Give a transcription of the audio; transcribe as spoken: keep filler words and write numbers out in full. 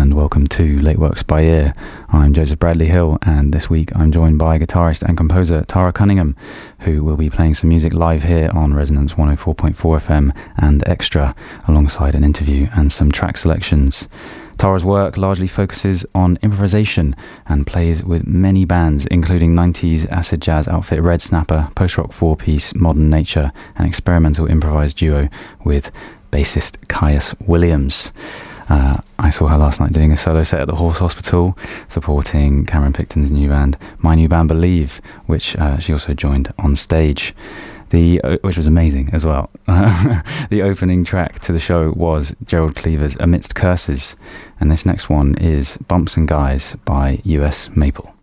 and welcome to Late Works by Ear. I'm Joseph Bradley Hill, and this week I'm joined by guitarist and composer Tara Cunningham, who will be playing some music live here on Resonance one oh four point four F M and Extra, alongside an interview and some track selections. Tara's work largely focuses on improvisation and plays with many bands, including nineties acid jazz outfit Red Snapper, post-rock four-piece Modern Nature, and experimental improvised duo with bassist Caius Williams. Uh, I saw her last night doing a solo set at the Horse Hospital, supporting Cameron Picton's new band, My New Band Believe, which uh, she also joined on stage. The uh, which was amazing as well. The opening track to the show was Gerald Cleaver's Amidst Curses, and this next one is Bumps and Guys by U S Maple.